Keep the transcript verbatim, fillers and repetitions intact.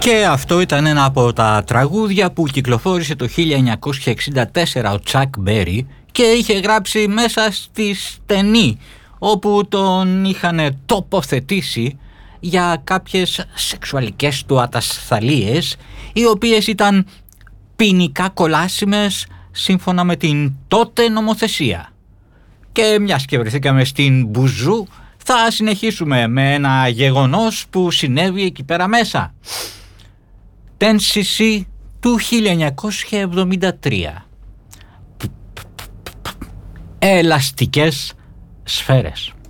Και αυτό ήταν ένα από τα τραγούδια που κυκλοφόρησε το χίλια εννιακόσια εξήντα τέσσερα ο Τσακ Μπέρι και είχε γράψει μέσα στη στενή, όπου τον είχαν τοποθετήσει για κάποιες σεξουαλικές του ατασθαλίες, οι οποίες ήταν ποινικά κολάσιμες σύμφωνα με την τότε νομοθεσία. Και μιας και βρεθήκαμε στην Μπουζού, θα συνεχίσουμε με ένα γεγονός που συνέβη εκεί πέρα μέσα. Τεν Σι Σι του χίλια εννιακόσια εβδομήντα τρία. Ελαστικές σφαίρες.